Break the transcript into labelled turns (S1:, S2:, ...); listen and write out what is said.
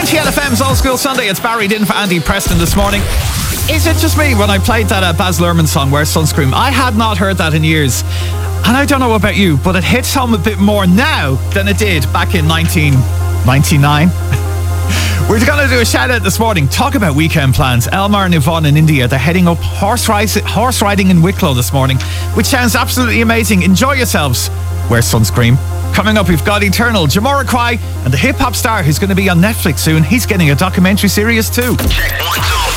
S1: RTL FM's Old School Sunday. It's Barry in for Andy Preston this morning. Is it just me when I played that Baz Luhrmann song, Wear Sunscreen? I had not heard that in years. And I don't know about you, but it hits home a bit more now than it did back in 1999. We're going to do a shout out this morning. Talk about weekend plans. Elmar and Yvonne in India, they're heading up horse riding in Wicklow this morning, which sounds absolutely amazing. Enjoy yourselves. Wear sunscreen. Coming up, we've got Eternal, Jamiroquai, and the hip-hop star who's going to be on Netflix soon. He's getting a documentary series too.
S2: Check 1, 2.